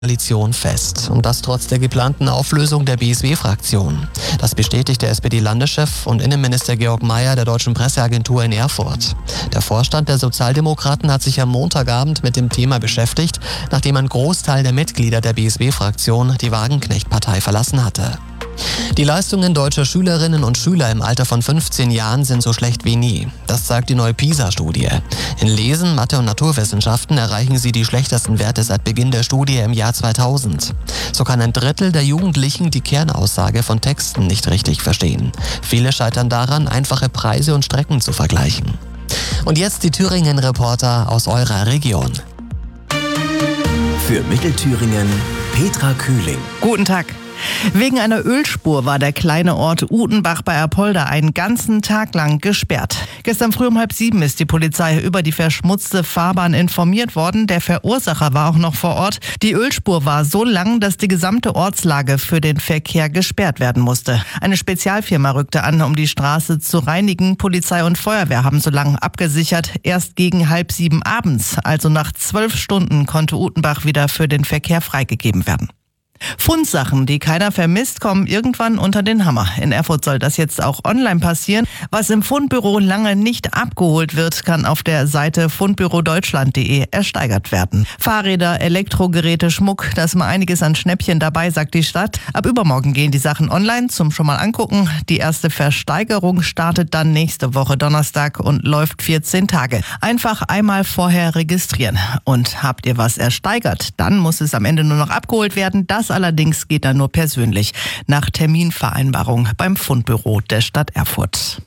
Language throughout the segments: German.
Koalition fest. Und das trotz der geplanten Auflösung der BSW-Fraktion. Das bestätigt der SPD-Landeschef und Innenminister Georg Mayer der Deutschen Presseagentur in Erfurt. Der Vorstand der Sozialdemokraten hat sich am Montagabend mit dem Thema beschäftigt, nachdem ein Großteil der Mitglieder der BSW-Fraktion die Wagenknecht-Partei verlassen hatte. Die Leistungen deutscher Schülerinnen und Schüler im Alter von 15 Jahren sind so schlecht wie nie. Das zeigt die neue PISA-Studie. In Lesen, Mathe und Naturwissenschaften erreichen sie die schlechtesten Werte seit Beginn der Studie im Jahr 2000. So kann ein Drittel der Jugendlichen die Kernaussage von Texten nicht richtig verstehen. Viele scheitern daran, einfache Preise und Strecken zu vergleichen. Und jetzt die Thüringen-Reporter aus eurer Region. Für Mittelthüringen Petra Kühling. Guten Tag. Wegen einer Ölspur war der kleine Ort Utenbach bei Apolda einen ganzen Tag lang gesperrt. Gestern früh um 6:30 ist die Polizei über die verschmutzte Fahrbahn informiert worden. Der Verursacher war auch noch vor Ort. Die Ölspur war so lang, dass die gesamte Ortslage für den Verkehr gesperrt werden musste. Eine Spezialfirma rückte an, um die Straße zu reinigen. Polizei und Feuerwehr haben so lange abgesichert. Erst gegen 6:30 abends, also nach 12 Stunden, konnte Utenbach wieder für den Verkehr freigegeben werden. Fundsachen, die keiner vermisst, kommen irgendwann unter den Hammer. In Erfurt soll das jetzt auch online passieren. Was im Fundbüro lange nicht abgeholt wird, kann auf der Seite fundbürodeutschland.de ersteigert werden. Fahrräder, Elektrogeräte, Schmuck, da ist mal einiges an Schnäppchen dabei, sagt die Stadt. Ab übermorgen gehen die Sachen online zum schon mal angucken. Die erste Versteigerung startet dann nächste Woche Donnerstag und läuft 14 Tage. Einfach einmal vorher registrieren. Und habt ihr was ersteigert, dann muss es am Ende nur noch abgeholt werden. Das allerdings geht dann nur persönlich, nach Terminvereinbarung beim Fundbüro der Stadt Erfurt.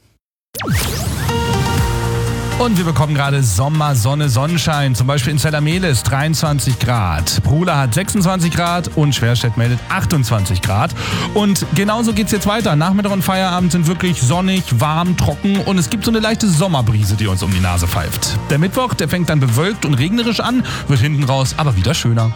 Und wir bekommen gerade Sommer, Sonne, Sonnenschein. Zum Beispiel in Zellermelis 23 Grad. Prula hat 26 Grad und Schwerstedt meldet 28 Grad. Und genauso geht's jetzt weiter. Nachmittag und Feierabend sind wirklich sonnig, warm, trocken und es gibt so eine leichte Sommerbrise, die uns um die Nase pfeift. Der Mittwoch, der fängt dann bewölkt und regnerisch an, wird hinten raus aber wieder schöner.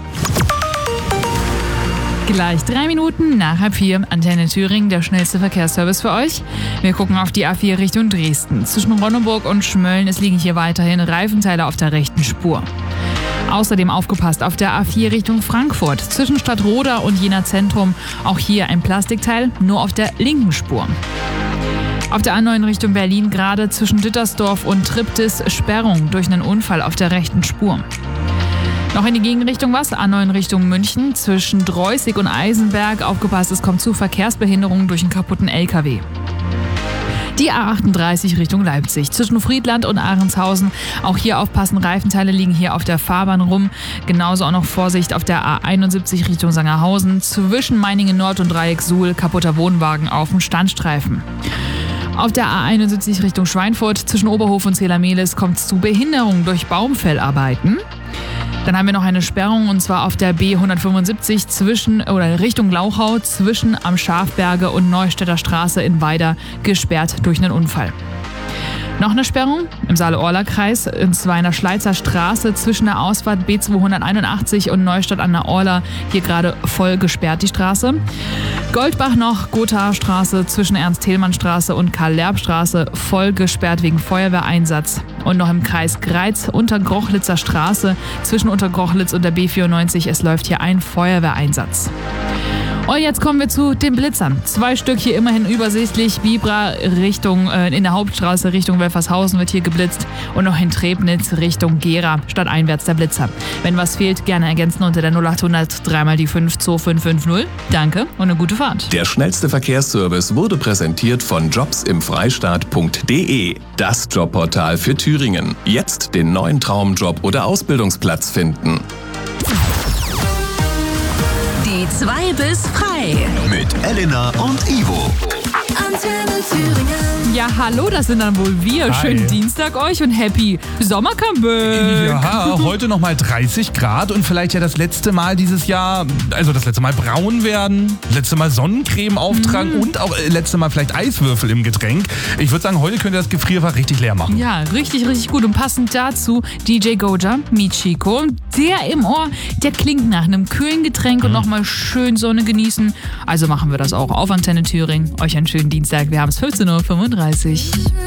Gleich 3 Minuten nach 3:30, Antenne Thüringen, der schnellste Verkehrsservice für euch. Wir gucken auf die A4 Richtung Dresden. Zwischen Ronneburg und Schmölln, es liegen hier weiterhin Reifenteile auf der rechten Spur. Außerdem aufgepasst auf der A4 Richtung Frankfurt. Zwischen Stadtroda und Jena Zentrum, auch hier ein Plastikteil, nur auf der linken Spur. Auf der A9 Richtung Berlin gerade zwischen Dittersdorf und Triptis Sperrung durch einen Unfall auf der rechten Spur. Noch in die Gegenrichtung was? A9 Richtung München. Zwischen Dreußig und Eisenberg. Aufgepasst, es kommt zu Verkehrsbehinderungen durch einen kaputten LKW. Die A38 Richtung Leipzig. Zwischen Friedland und Ahrenshausen. Auch hier aufpassen, Reifenteile liegen hier auf der Fahrbahn rum. Genauso auch noch Vorsicht auf der A71 Richtung Sangerhausen. Zwischen Meiningen Nord und Dreieck Suhl. Kaputter Wohnwagen auf dem Standstreifen. Auf der A71 Richtung Schweinfurt. Zwischen Oberhof und Zellermelis kommt es zu Behinderungen durch Baumfellarbeiten. Dann haben wir noch eine Sperrung und zwar auf der B175 Richtung Glauchau zwischen am Schafberge und Neustädter Straße in Weida gesperrt durch einen Unfall. Noch eine Sperrung im Saale-Orla-Kreis, und zwar in der Schleizer Straße zwischen der Ausfahrt B281 und Neustadt an der Orla. Hier gerade voll gesperrt die Straße. Goldbach noch, Gothaer Straße zwischen Ernst-Thälmann-Straße und Karl-Lerb-Straße voll gesperrt wegen Feuerwehreinsatz. Und noch im Kreis Greiz Untergrochlitzer Straße zwischen Untergrochlitz und der B94. Es läuft hier ein Feuerwehreinsatz. Und jetzt kommen wir zu den Blitzern. 2 Stück hier immerhin übersichtlich. Bibra Richtung in der Hauptstraße Richtung Welfershausen wird hier geblitzt. Und noch in Trebnitz Richtung Gera stadteinwärts der Blitzer. Wenn was fehlt, gerne ergänzen unter der 0800 3 die 5 2550. Danke und eine gute Fahrt. Der schnellste Verkehrsservice wurde präsentiert von jobsimfreistaat.de. Das Jobportal für Thüringen. Jetzt den neuen Traumjob oder Ausbildungsplatz finden. Die 2 bis frei. Mit Elena und Ivo. Antenne Thüringen. Ja, hallo, das sind dann wohl wir. Hi. Schönen Dienstag euch und happy Sommercomeback. Ja, heute nochmal 30 Grad und vielleicht ja das letzte Mal dieses Jahr, also das letzte Mal braun werden, letzte Mal Sonnencreme auftragen und auch letzte Mal vielleicht Eiswürfel im Getränk. Ich würde sagen, heute könnt ihr das Gefrierfach richtig leer machen. Ja, richtig, richtig gut. Und passend dazu DJ Goja, Michiko. Der im Ohr, der klingt nach einem kühlen Getränk und nochmal schön Sonne genießen. Also machen wir das auch auf Antenne Thüringen. Euch einen schönen Dienstag. Wir haben es 15:35 Uhr.